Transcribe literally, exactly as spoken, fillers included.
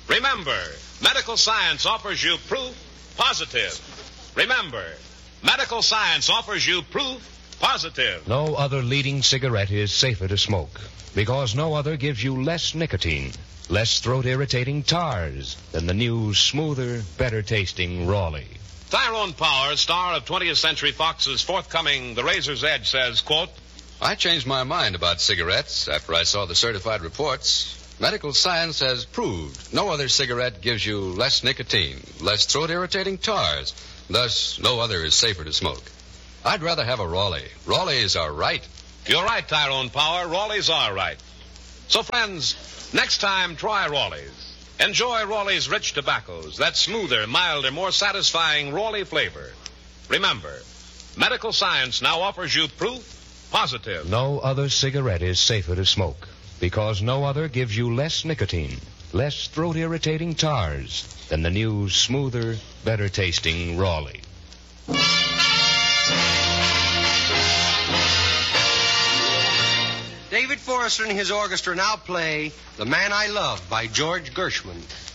Remember, medical science offers you proof positive. Remember, medical science offers you proof positive. No other leading cigarette is safer to smoke because no other gives you less nicotine, less throat-irritating tars than the new, smoother, better-tasting Raleigh. Tyrone Power, star of twentieth Century Fox's forthcoming The Razor's Edge, says, quote, I changed my mind about cigarettes after I saw the certified reports. Medical science has proved no other cigarette gives you less nicotine, less throat-irritating tars. Thus, no other is safer to smoke. I'd rather have a Raleigh. Raleighs are right. You're right, Tyrone Power. Raleighs are right. So, friends, next time, try Raleighs. Enjoy Raleigh's rich tobaccos, that smoother, milder, more satisfying Raleigh flavor. Remember, medical science now offers you proof positive. No other cigarette is safer to smoke because no other gives you less nicotine, less throat-irritating tars than the new, smoother, better-tasting Raleigh. David Forrester and his orchestra now play The Man I Love by George Gershwin.